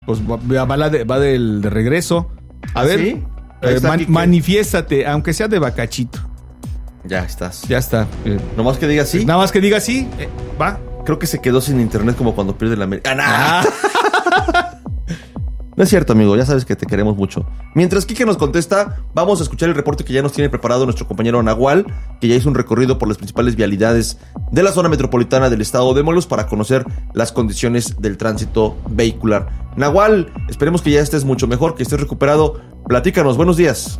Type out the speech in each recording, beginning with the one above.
Pues va de regreso. A ver, ¿sí? Manifiéstate, aunque sea de bacachito. Ya estás. Ya está. Nomás que diga sí. Nada más que diga sí, va. Creo que se quedó sin internet como cuando pierde la América. No es cierto, amigo, ya sabes que te queremos mucho. Mientras Quique nos contesta, vamos a escuchar el reporte que ya nos tiene preparado nuestro compañero Nahual, que ya hizo un recorrido por las principales vialidades de la zona metropolitana del estado de Morelos para conocer las condiciones del tránsito vehicular. Nahual, esperemos que ya estés mucho mejor, que estés recuperado. Platícanos, buenos días.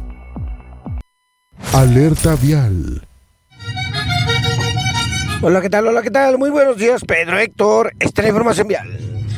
Alerta vial. Hola, ¿qué tal? Hola, ¿qué tal? Muy buenos días, Pedro, Héctor. Esta es la información vial.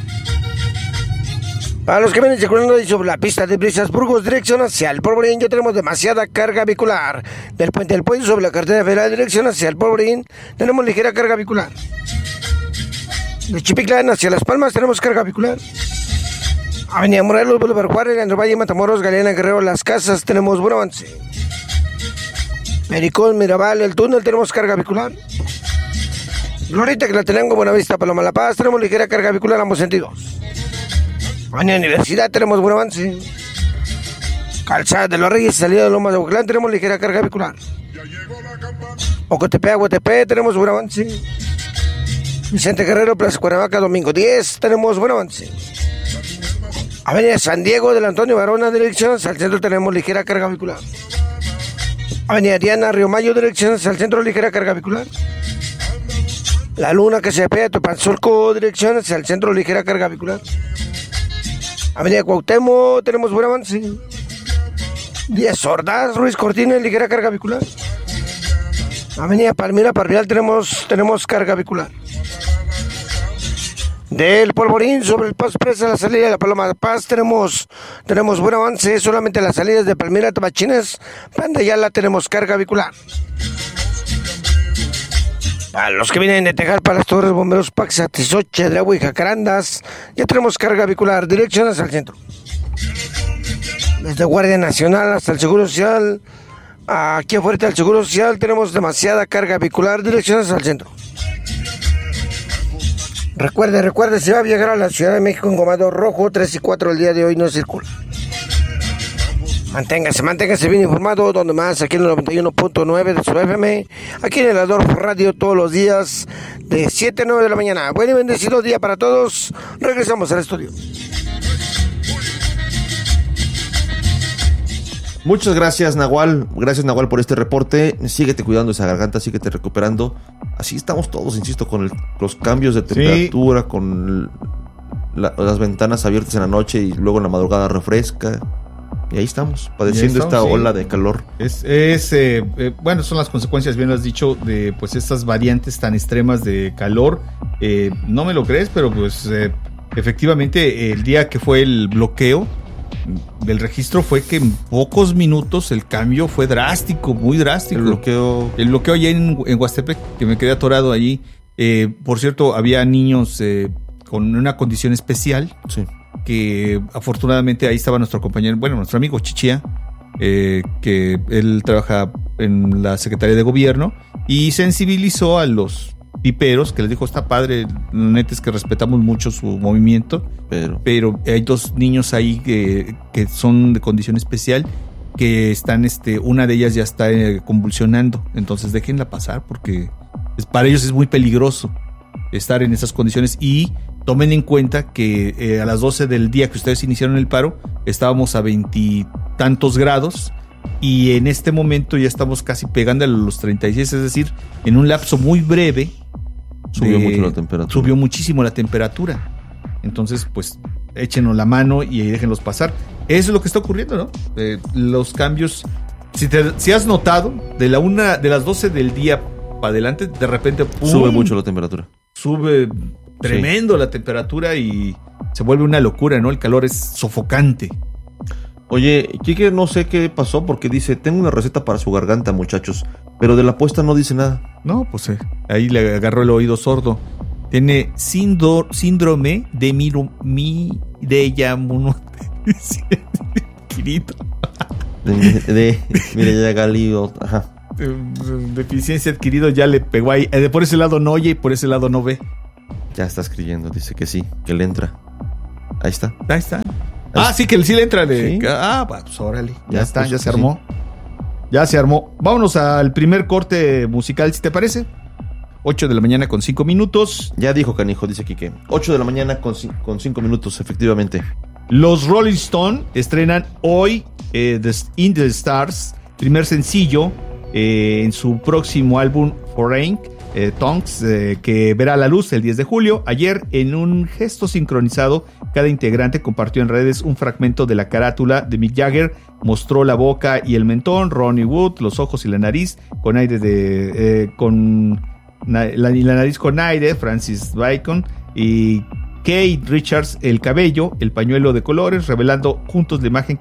Para los que vienen circulando ahí sobre la pista de Brisas Burgos, dirección hacia el Polvorín, ya tenemos demasiada carga vehicular. Del Puente del Puente sobre la carretera federal, dirección hacia el Polvorín, tenemos ligera carga vehicular. De Chipitlán hacia Las Palmas tenemos carga vehicular. Avenida Morelos, Boulevard Juárez, Leandro Valle, Matamoros, Galeana, Guerrero, Las Casas, tenemos buen avance. Pericón, Mirabal, El Túnel, tenemos carga vehicular. Glorieta, Clatenango, Buenavista, Paloma La Paz, tenemos ligera carga vehicular en ambos sentidos. Avenida Universidad, tenemos buen avance. Calzada de los Reyes, salida de Lomas de Ocotlán, tenemos ligera carga vehicular. Ocotepec, Aguatepec, tenemos buen avance. Vicente Guerrero, Plaza Cuernavaca, Domingo 10, tenemos buen avance. Avenida San Diego, del Antonio Barona, dirección al centro, tenemos ligera carga vehicular. Avenida Diana, Río Mayo, dirección al centro, ligera carga vehicular. La Luna, que se pega a Topanzolco, dirección hacia el centro, ligera carga vehicular. Avenida Cuauhtémoc, tenemos buen avance. Díaz Ordaz, Ruiz Cortines, ligera carga vehicular. Avenida Palmira, Parvial, tenemos carga vehicular. Del Polvorín sobre el Paso Presa, la salida de la Paloma de Paz, tenemos buen avance. Solamente las salidas de Palmira, Tabachines, Pandayala, tenemos carga vehicular. Para los que vienen de Tejar, para las Torres, Bomberos, Paxa, Tizoche, Dragua y Jacarandas, ya tenemos carga vehicular, dirección hacia el centro. Desde Guardia Nacional hasta el Seguro Social, aquí afuera del Seguro Social, tenemos demasiada carga vehicular, dirección hacia el centro. Recuerde, si va a llegar a la Ciudad de México en Gomado Rojo, 3 y 4 el día de hoy no circula. Manténgase bien informado, donde más, aquí en el 91.9 de su FM, aquí en el Adolfo Radio, todos los días, de 7 a 9 de la mañana. Buen y bendecido día para todos. Regresamos al estudio. Muchas gracias, Nahual. Gracias, Nahual, por este reporte. Síguete cuidando esa garganta, síguete recuperando. Así estamos todos, insisto, con los cambios de temperatura, sí, con las ventanas abiertas en la noche y luego en la madrugada refresca. Y ahí estamos, padeciendo esta ola de calor. Bueno, son las consecuencias, bien lo has dicho, de pues estas variantes tan extremas de calor. No me lo crees, pero pues efectivamente el día que fue el bloqueo del registro fue que en pocos minutos el cambio fue drástico, muy drástico. El bloqueo allá en Huastepec, que me quedé atorado allí. Por cierto, había niños con una condición especial. Sí. Que afortunadamente ahí estaba nuestro compañero, nuestro amigo Chichía, que él trabaja en la Secretaría de Gobierno y sensibilizó a los piperos, que les dijo, está padre, la neta es que respetamos mucho su movimiento, pero hay dos niños ahí que son de condición especial, que están, una de ellas ya está convulsionando, entonces déjenla pasar porque para ellos es muy peligroso estar en esas condiciones. Y tomen en cuenta que a las 12 del día que ustedes iniciaron el paro estábamos a 20 tantos grados y en este momento ya estamos casi pegando a los 36, es decir, en un lapso muy breve subió muchísimo la temperatura. Entonces, pues, échenos la mano y déjenlos pasar. Eso es lo que está ocurriendo, ¿no? Los cambios, si has notado, de las 12 del día para adelante, de repente ¡pum!, sube mucho la temperatura. Sube tremendo la temperatura y se vuelve una locura, ¿no? El calor es sofocante. Oye, Quique, no sé qué pasó porque dice, tengo una receta para su garganta, muchachos, pero de la apuesta no dice nada. No, pues ahí le agarró el oído sordo. Tiene síndrome de Mireya Quirito. de Mireya Galío, ajá. Deficiencia adquirido, ya le pegó ahí. Por ese lado no oye y por ese lado no ve. Ya está escribiendo, dice que sí, que le entra. Ahí está. Ahí está. Sí, que sí le entra de... Sí. Pues órale. Ya Ya, está, pues, ya se sí. armó. Ya se armó. Vámonos al primer corte musical, si te parece. 8 de la mañana con 5 minutos. Ya dijo Canijo, dice Quique. 8 de la mañana con 5 minutos, efectivamente. Los Rolling Stone estrenan hoy In the Stars, primer sencillo en su próximo álbum Foreign Tongues, que verá la luz el 10 de julio. Ayer, en un gesto sincronizado, cada integrante compartió en redes un fragmento de la carátula de Mick Jagger. Mostró la boca y el mentón, Ronnie Wood, los ojos y la nariz, con aire de... la nariz con aire, Francis Bacon, y Kate Richards, el cabello, el pañuelo de colores, revelando juntos la imagen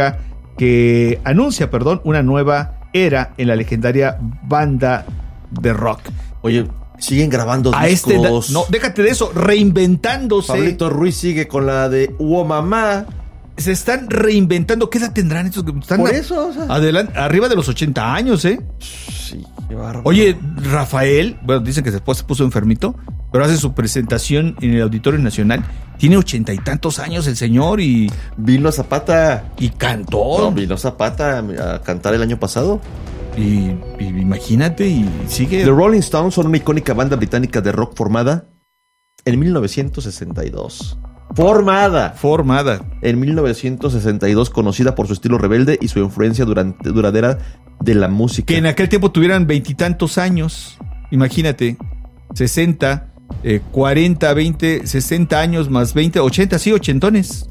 que anuncia una nueva era en la legendaria banda de rock. Oye, siguen grabando A discos. no, déjate de eso, reinventándose. Pablito Ruiz sigue con la de Uo Mamá. Se están reinventando. ¿Qué edad tendrán estos? Están Por eso, o sea. arriba de los 80 años, ¿eh? Sí, qué bárbaro. Oye, Rafael, bueno, dicen que después se puso enfermito, pero hace su presentación en el Auditorio Nacional. Tiene 80 y tantos años el señor y Vino Zapata. cantó. No, vino Zapata a cantar el año pasado. Y imagínate, y sigue. The Rolling Stones son una icónica banda británica de rock formada en 1962. Formada en 1962, conocida por su estilo rebelde y su influencia duradera de la música. Que en aquel tiempo tuvieran veintitantos años. Imagínate, 60, 40, 20, 60 años más 20, 80, sí, ochentones.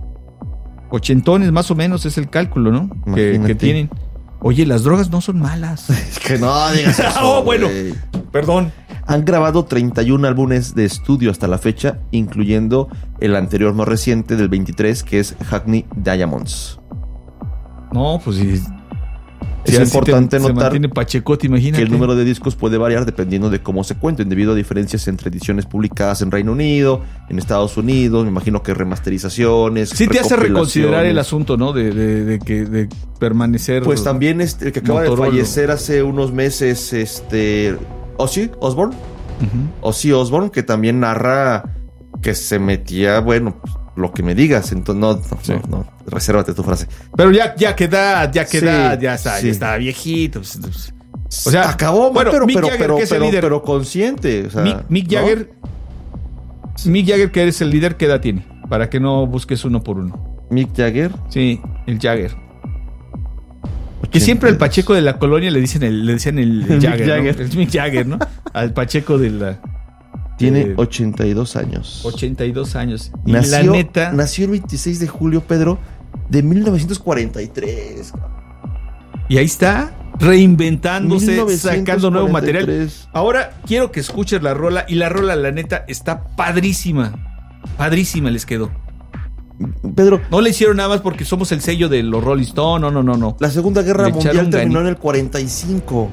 Ochentones más o menos es el cálculo, ¿no? Que tienen. Oye, las drogas no son malas. Es que no digas eso. Bueno, güey. perdón. Han grabado 31 álbumes de estudio hasta la fecha, incluyendo el anterior más reciente del 23, que es Hackney Diamonds. No, pues sí. Es importante se notar mantiene pachecote, imagínate. que el número de discos puede variar dependiendo de cómo se cuenten, debido a diferencias entre ediciones publicadas en Reino Unido, en Estados Unidos, me imagino que remasterizaciones. Sí te hace reconsiderar el recopilaciones. asunto, ¿no? De permanecer. Pues también el que acaba Motorola. de fallecer hace unos meses, Ozzy Osbourne. Ozzy Osbourne, que también narra que se metía, bueno, lo que me digas, entonces no, resérvate tu frase. Pero ya queda, ya Sí, está viejito. O sea, acabó, bueno, pero, Mick pero, Jagger, pero, que es el pero, líder. pero consciente. O sea, Mick ¿no? Jagger. Mick Jagger, que eres el líder, ¿qué edad tiene? Para que no busques uno por uno. Mick Jagger. Sí, el Jagger. Que siempre al Pacheco de la colonia le decían el Jagger, ¿no? Jagger. El Mick Jagger, ¿no? Al Pacheco de la... Tiene 82 años. 82 años. Y Nació, la neta... nació el 26 de julio, Pedro, de 1943. Y ahí está, reinventándose, sacando nuevo 1943. material. Ahora quiero que escuches la rola. Y la rola, la neta, está padrísima. Padrísima les quedó. Pedro, No le hicieron nada más porque somos el sello de los Rolling Stone. No. la Segunda Guerra Le Mundial echaron terminó ganito. en el 45.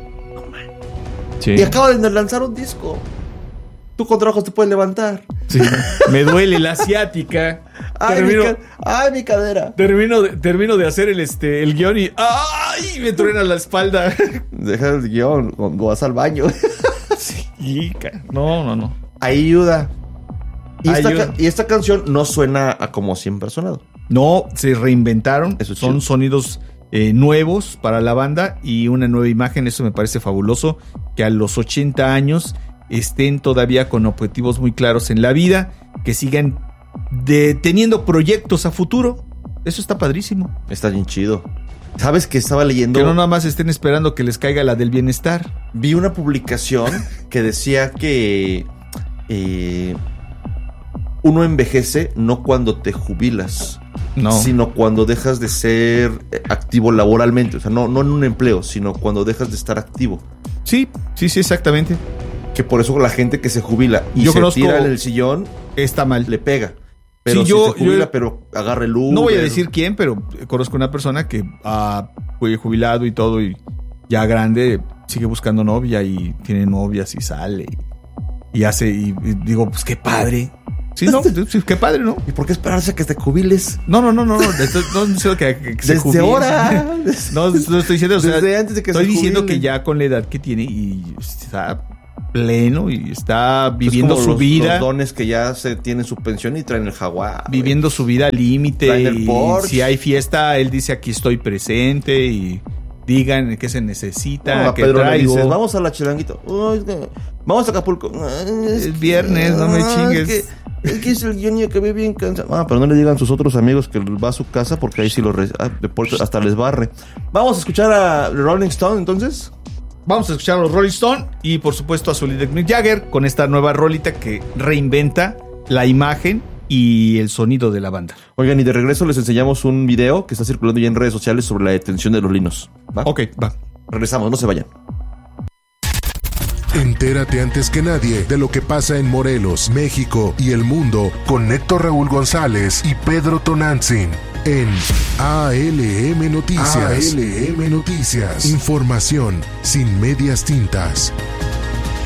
Sí. Y acaba de lanzar un disco. Tú con trabajo te puedes levantar. Sí. Me duele la asiática. Ay, mi cadera. Termino de hacer el guión y ¡ay! Me truena la espalda. Deja el guión cuando vas al baño. Sí, no. Ayuda. Ayuda. Y esta canción no suena a como siempre ha sonado. No, se reinventaron. Eso es Son chido. sonidos nuevos para la banda y una nueva imagen. Eso me parece fabuloso. Que a los 80 años estén todavía con objetivos muy claros en la vida. Que sigan teniendo proyectos a futuro. Eso está padrísimo. Está bien chido. ¿Sabes que estaba leyendo? Que no nada más estén esperando que les caiga la del bienestar. Vi una publicación que decía que uno envejece no cuando te jubilas, No. sino cuando dejas de ser activo laboralmente. O sea, no en un empleo, sino cuando dejas de estar activo. Sí, exactamente. Que por eso la gente que se jubila y Yo se conozco- tira en el sillón Está mal. le pega. Pero Sí, si yo- se jubila, yo- pero agarra el Uber. No voy a decir quién, pero conozco una persona que fue jubilado y todo, y ya grande, sigue buscando novia y tiene novias y sale y hace, y digo, pues qué padre. Sí, no, sí, qué padre, ¿no? ¿Y por qué esperarse a que te jubiles? No, no sé que se Desde jubile. ahora. No estoy diciendo, o sea, Desde antes de que estoy se diciendo jubile. que ya con la edad que tiene y está pleno y está viviendo Es su como vida. Los dones que ya se tienen su pensión y traen el jaguar. Viviendo su vida al límite. Traen el Y Porsche. si hay fiesta, él dice aquí estoy presente y digan qué se necesita, A qué Pedro le traigo. dices, vamos a la Chilanguito. Uy, es que- vamos a Acapulco. Es viernes, no me chingues. Es que es el Johnny que ve bien cansado. Pero no le digan a sus otros amigos que va a su casa porque ahí sí hasta les barre. Vamos a escuchar a Rolling Stone entonces. Vamos a escuchar a los Rolling Stone y por supuesto a su líder Mick Jagger con esta nueva rolita que reinventa la imagen y el sonido de la banda. Oigan, y de regreso les enseñamos un video que está circulando ya en redes sociales sobre la detención de los linos. ¿Va? Ok, va. Regresamos, no se vayan. Entérate antes que nadie de lo que pasa en Morelos, México y el mundo con Héctor Raúl González y Pedro Tonantzin en ALM Noticias. ALM Noticias. Información sin medias tintas.